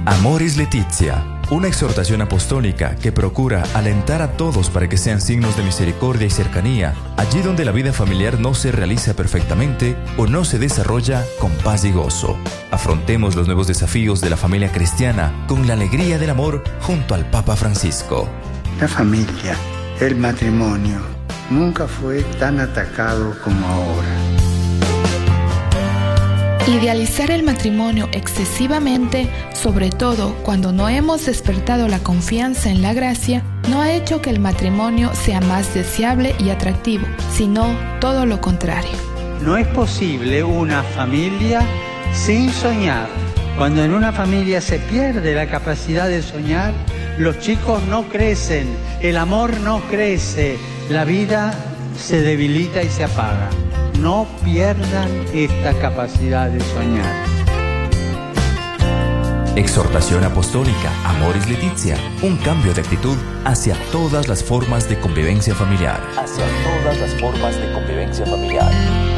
Amoris Laetitia, una exhortación apostólica que procura alentar a todos para que sean signos de misericordia y cercanía, allí donde la vida familiar no se realiza perfectamente o no se desarrolla con paz y gozo. Afrontemos los nuevos desafíos de la familia cristiana con la alegría del amor junto al Papa Francisco. La familia, el matrimonio, nunca fue tan atacado como ahora. Idealizar el matrimonio excesivamente, sobre todo cuando no hemos despertado la confianza en la gracia, no ha hecho que el matrimonio sea más deseable y atractivo, sino todo lo contrario. No es posible una familia sin soñar. Cuando en una familia se pierde la capacidad de soñar, los chicos no crecen, el amor no crece, la vida se debilita y se apaga. No pierdan esta capacidad de soñar. Exhortación apostólica Amoris Laetitia, un cambio de actitud hacia todas las formas de convivencia familiar.